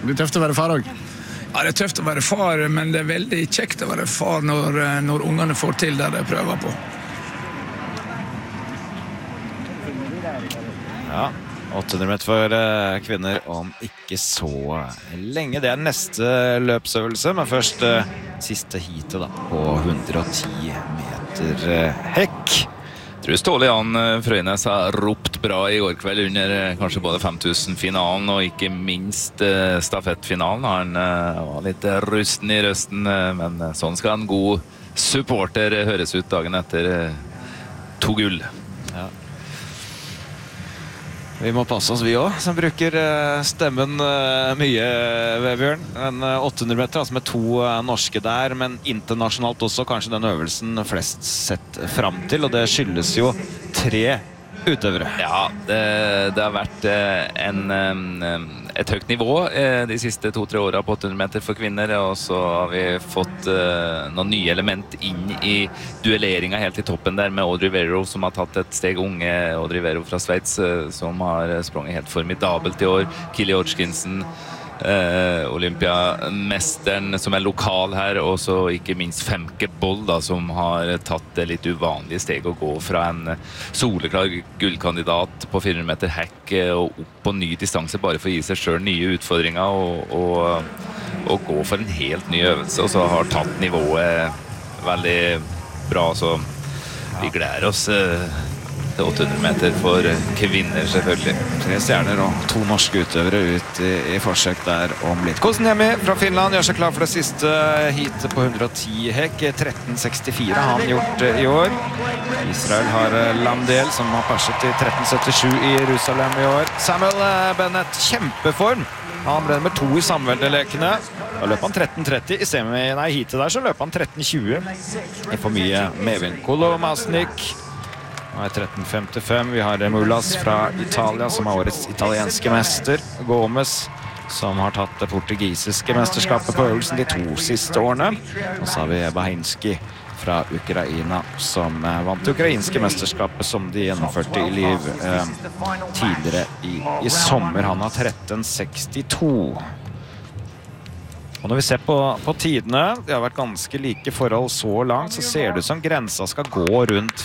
Det tøft å være far også. Ja, det tøft å være far, men det veldig kjekt å være far når ungene får til det de prøver på. Ja, 800 meter for kvinner om ikke så lenge. Det neste løpsøvelse, men først siste heatet da, på 110 meter hekk. Jeg tror Ståle Jan Frøynes har ropt bra i går kveld under kanskje både 5000-finalen og ikke minst stafettfinalen. Han var litt rusten i røsten, men sånn skal en god supporter høres ut dagen etter 2 gull. Ja. Vi må passe oss vi også, som bruker stemmen mye, Vebjørn. En 800 meter, altså med 2 norske der, men internasjonalt også kanskje den øvelsen flest sett frem til, og det skyldes jo 3 utøvere. Ja, det har vært et høyt nivå de siste 2-3 årene på 800 meter for kvinner, og så har vi fått noen nye element inn i duelleringa helt i toppen der med Audrey Vero, som har tatt et steg. Unge Audrey Vero fra Sveits, som har sprunget helt formidabelt i år. Kili Hodgkinson, olympiamesteren som lokal her, og så ikke minst Femke Boll da, som har tatt det litt uvanlige steg å gå fra en soleklar gullkandidat på 400 meter hekk og opp på ny distanse bare for å gi seg selv nye utfordringer og gå for en helt ny øvelse, og så har tatt nivået veldig bra, så vi gleder oss til 800 meter for kvinner selvfølgelig. 3 stjerner og 2 norske utøvere ut i forsøk der om litt. Kosniemi fra Finland gjør seg klar for det siste heatet på 110 hekk. 13.64 har han gjort i år. Israel har Lamdel som har perset i 13.77 i Jerusalem i år. Samuel Bennett, kjempeform. Han ble nummer 2 i samveldelekene. Da løp han 13.30 i heatet der, så løp han 13.20. I for mye medvind. Kolomasnik er 13.55. Vi har Mulas fra Italia, som er årets italienske mester. Gomez, som har tatt det portugisiske mesterskapet på øvelsen de 2 siste årene. Og så har vi Bahinski fra Ukraina, som vant det ukrainske mesterskapet som de gjennomførte i Liv tidligere i sommer. Han har 13.62. Og når vi ser på tidene, det har vært ganske like forhold så langt, så ser det ut som grensa skal gå rundt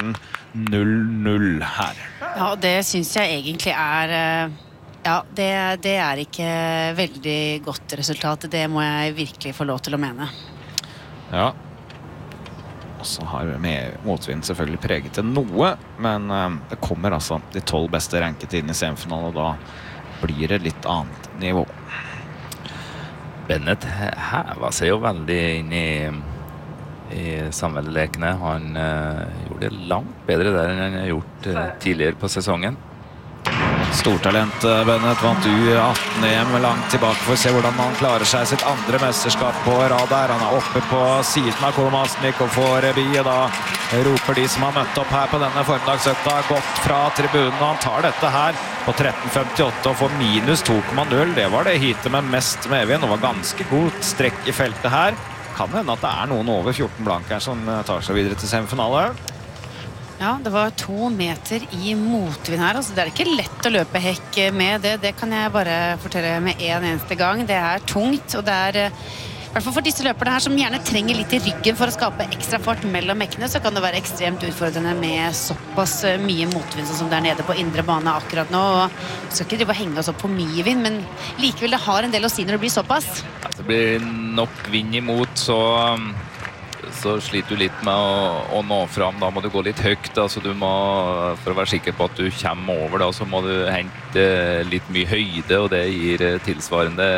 14.00 her. Ja, det synes jeg egentlig ja, det er ikke veldig godt resultat. Det må jeg virkelig få lov til å mene. Ja. Og så har motvind selvfølgelig preget det noe, men det kommer altså de 12 beste ranket inn i semifinalen, og da blir det litt annet nivå. Bennett hever seg jo veldig inn i samveldelekene. Han gjorde det langt bedre der enn han har gjort tidligere på sesongen. Stortalent Bennett vant U18-EM langt tilbake for å se hvordan han klarer seg sitt andre mesterskap på rad der. Han er oppe på siden av Kolomasnik og får by, og da roper de som har møtt opp her på denne formiddagsøkta godt fra tribunen. Han tar dette her på 13.58 og får minus 2,0. Det var det heatet med mest medvind, og var ganske god strekk i feltet her. Kan hende at det er noen over 14 blank her som tar seg videre til semifinale. Ja, det var 2 meter i motvind her, altså det er ikke lett å løpe hekk med det. Det kan jeg bare fortelle med en eneste gang. Det er tungt, og det er, i hvert fall for disse løperne her som gjerne trenger litt i ryggen for å skape ekstra fart mellom hekkene, så kan det være ekstremt utfordrende med såpass mye motvind som det er nede på indre bane akkurat nå. Og vi skal ikke drive og henge oss opp på mye vind, men likevel det har en del å si når det blir såpass. Det blir nok vind imot, så sliter du litt med å nå fram. Da må du gå litt høyt, altså du må, for å være sikker på at du kommer over da, så må du hente litt mye høyde, og det gir tilsvarende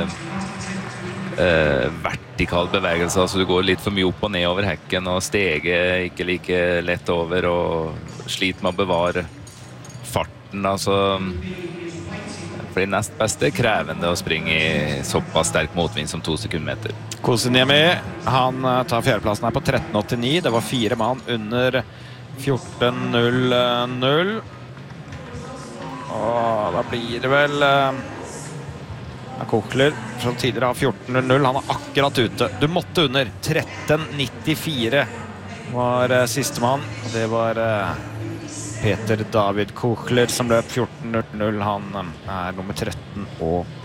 vertikal bevegelse, altså du går litt for mye opp og ned over hekken, og steget ikke like lett over, og sliter med å bevare farten, altså for de nest beste krevende å springe i såpass sterk motvind som 2 sekundmeter. Kosniemi, han tar fjerdeplassen her på 13.89. Det var 4 mann under 14.00. Og da blir det vel Kochler, som tidligere har 14.00. Han er akkurat ute. Du måtte under. 13.94 var siste mann. Det var Peter David Kochler som løp 14.00. Han er nummer 13 og